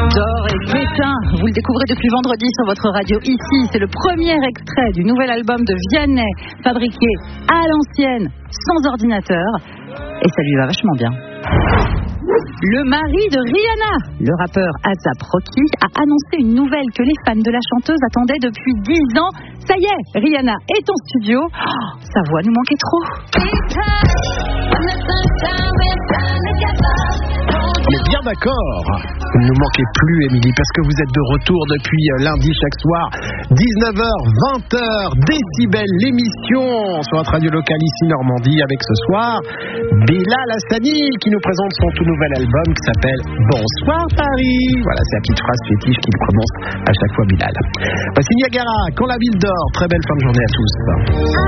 d'or et d'étain. Vous le découvrez depuis vendredi sur votre radio ici. C'est le premier extrait du nouvel album de Vianney, fabriqué à l'ancienne, sans ordinateur. Et ça lui va vachement bien. Le mari de Rihanna, le rappeur A$AP Rocky, a annoncé une nouvelle que les fans de la chanteuse attendaient depuis 10 ans. Ça y est, Rihanna est en studio. Oh, sa voix nous manquait trop. On est bien d'accord. Vous ne nous manquez plus, Émilie, parce que vous êtes de retour depuis lundi chaque soir, 19h, 20h, Décibel, l'émission sur notre radio locale ici Normandie, avec ce soir Bilal Hassani qui nous présente son tout nouvel album qui s'appelle Bonsoir Paris. Voilà, c'est la petite phrase fétiche qu'il prononce à chaque fois Bilal. Voici Niagara, quand la ville dort. Très belle fin de journée à tous.